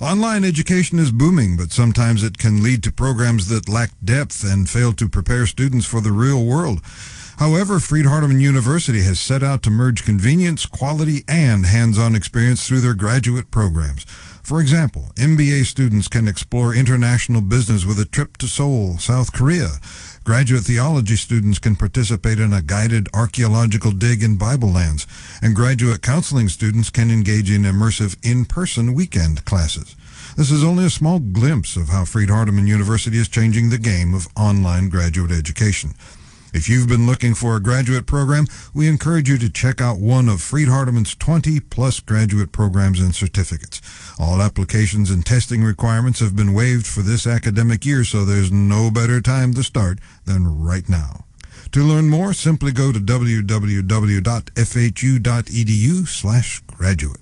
Online education is booming, but sometimes it can lead to programs that lack depth and fail to prepare students for the real world. However, Freed-Hardeman University has set out to merge convenience, quality, and hands-on experience through their graduate programs. For example, MBA students can explore international business with a trip to Seoul, South Korea. Graduate theology students can participate in a guided archaeological dig in Bible lands, and graduate counseling students can engage in immersive in-person weekend classes. This is only a small glimpse of how Freed-Hardeman University is changing the game of online graduate education. If you've been looking for a graduate program, we encourage you to check out one of Freed-Hardeman's 20-plus graduate programs and certificates. All applications and testing requirements have been waived for this academic year, so there's no better time to start than right now. To learn more, simply go to www.fhu.edu/graduate.